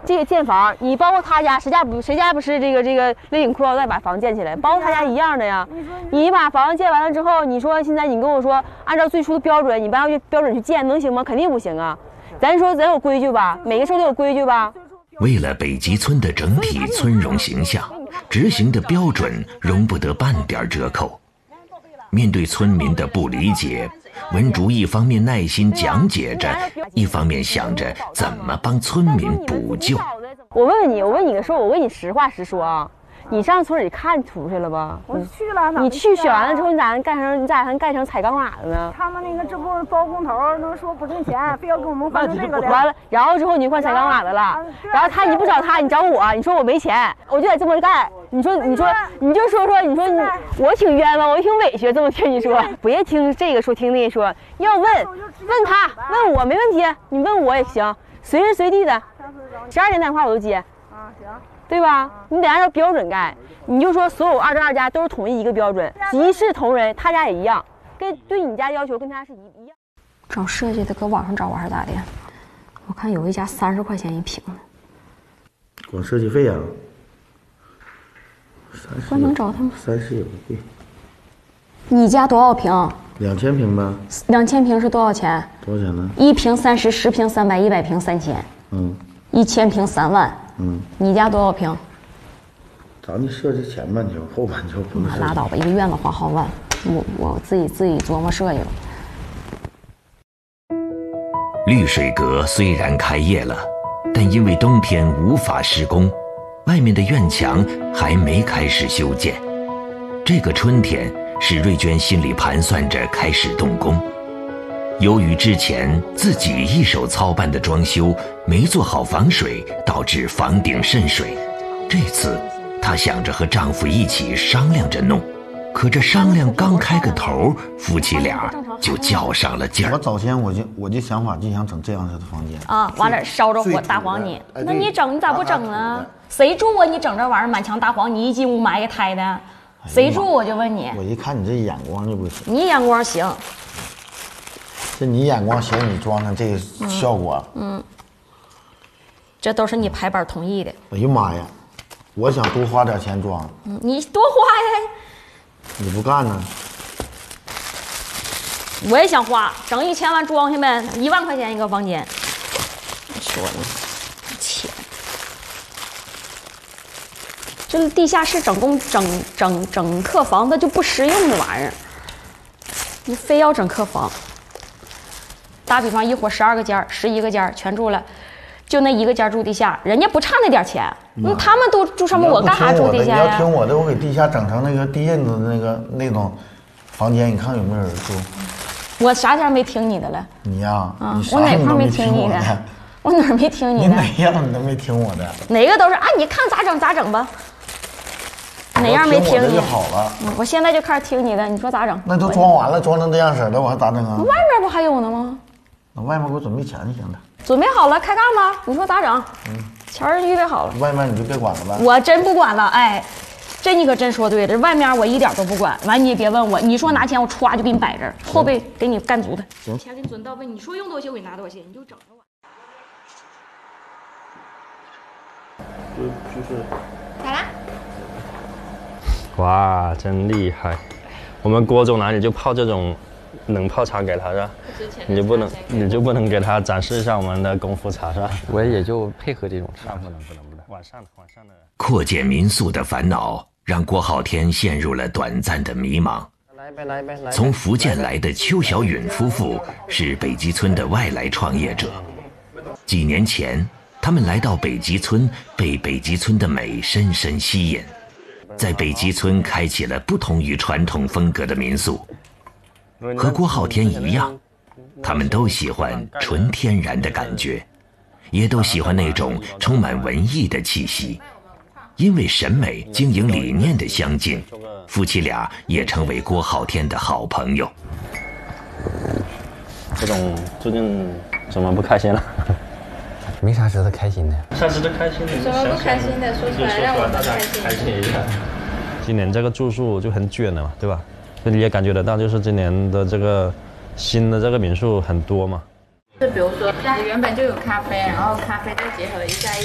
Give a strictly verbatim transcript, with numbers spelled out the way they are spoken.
这个建房，你包括他家，谁家不谁家不是这个这个勒紧裤腰带把房建起来，包括他家一样的呀。你把房子建完了之后，你说现在你跟我说按照最初的标准，你不按照标准去建，能行吗？肯定不行啊。咱说咱有规矩吧，每个事都有规矩吧。 为了北极村的整体村容形象，执行的标准容不得半点折扣。面对村民的不理解，文竹一方面耐心讲解着，一方面想着怎么帮村民补救。 我问问你，我问你个事，我问你实话实说啊，你上村里看图去了吧？ 我去了， 你去选完了之后，你咋干成你咋还干成踩钢瓦的呢？ 他们那个这不包工头能说不挣钱，非要跟我们换成这个的。 完了，然后之后你就换踩钢瓦的了。然后他你不找他，你找我，你说我没钱，我就得这么干。你说你说你就说说，你说你我挺冤枉，我挺委屈，这么听你说，别听这个说听那个说，要问问他问我没问题，你问我也行，随时随地的，十二点打电话我都接。 啊，行。 对吧？你得按照标准干。你就说所有二十二家都是统一一个标准，一视同仁，他家也一样，跟对你家要求跟他是一一样。 找设计的搁网上找还是咋的？我看有一家三十块钱一平的。 光设计费啊？ 我能找他吗？ 三十也不贵。 你家多少平？ 两千平吧。 两千平是多少钱？ 多少钱呢？ 一平三十，十平三百，一百平三千。 嗯。 一千平三万。 嗯， 你家多少平？ 咱们设计前半球，后半球不能。 拉倒吧，一个院子花好万，我我自己自己琢磨设计了。 绿水阁虽然开业了，但因为冬天无法施工，外面的院墙还没开始修建。这个春天，史瑞娟心里盘算着开始动工。由于之前自己一手操办的装修没做好防水，导致房顶渗水。这次她想着和丈夫一起商量着弄，可这商量刚开个头，夫妻俩就较上了劲儿。 我早先我就我就想法就想整这样式的房间啊，完了烧着火大黄泥，那你整你咋不整呢？谁住啊？你整这玩意儿满墙大黄泥，一进屋埋个胎的，谁住？我就问你。 我一看你这眼光就不行。 你眼光行。 这你眼光行，你装上这个效果， 嗯，嗯这都是你排班同意的。 哎呀妈呀，我想多花点钱装， 嗯，你多花呀， 你不干呢？ 我也想花，整一千万装下呗，一万块钱一个房间。你说呢？钱，这地下室整工整整整客房，它就不实用这玩意儿，你非要整客房。打比方，一伙十二个间儿、十一个间儿全住了，就那一个间住地下，人家不差那点钱。那、嗯、他们都住上面，我干啥住地下呀？ 你要听我的，我给地下整成那个地印子的那个那种房间，你看有没有人住？ 我啥前没听你的了？ 你呀、啊， 啊， 你我哪块没听你的？我哪儿没听你的？ 你哪样你都没听我的？ 哪个都是啊，你看咋整咋整吧。哪样没听你就好了、 嗯？我现在就开始听你的，你说咋整？ 那都装完了，装成这样式的，我还咋整啊？ 外面不还有呢吗？ 那外面给我准备钱就行了。 准备好了，开干吧。你说咋整？嗯，钱儿预备好了。 外面你就别管了呗。 我真不管了，哎，这你可真说对了。外面我一点都不管。完你也别问我，你说拿钱我歘就给你摆这儿，后背给你干足的。 行， 钱给你准到位，你说用多少钱我给你拿多少钱，你就整着我。 就就是咋啦？ 哇，真厉害！我们郭总哪里就泡这种冷泡茶给他是吧？你就不能，你就不能给他展示一下我们的功夫茶是吧？ 我也就配合这种茶，不能不能不能。 晚上的晚上的。 扩建民宿的烦恼让郭浩天陷入了短暂的迷茫。 来呗来呗来呗。 从福建来的邱小允夫妇是北极村的外来创业者。几年前，他们来到北极村，被北极村的美深深吸引，在北极村开启了不同于传统风格的民宿。和郭浩天一样，他们都喜欢纯天然的感觉，也都喜欢那种充满文艺的气息。因为审美、经营理念的相近，夫妻俩也成为郭浩天的好朋友。 郭总最近怎么不开心了？ 没啥值得开心的。 啥值得开心的？ 什么不开心的？说出来让我们开心。 开心一下。今年这个住宿就很卷了嘛，对吧？你也感觉得到，就是今年的这个新的这个民宿很多嘛。 就比如说，原本就有咖啡，然后咖啡再结合一下一